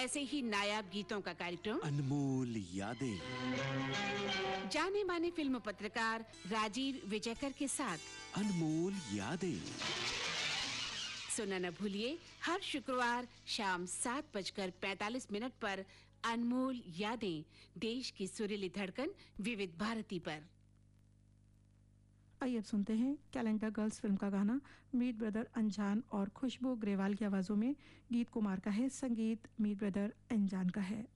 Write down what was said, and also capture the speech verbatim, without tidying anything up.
ऐसे ही नायाब गीतों का कार्यक्रम अनमोल यादें, जाने माने फिल्म पत्रकार राजीव विजयकर के साथ अनमोल यादें। सुनना न भूलिए हर शुक्रवार शाम सात बजकर पैंतालीस मिनट पर अनमोल यादें, देश की सुरीली धड़कन विविध भारती पर। आइए अब सुनते हैं कैलेंडर गर्ल्स फिल्म का गाना मीत ब्रदर अनजान और खुशबू ग्रेवाल की आवाजों में। गीत कुमार का है, संगीत मीत ब्रदर अनजान का है।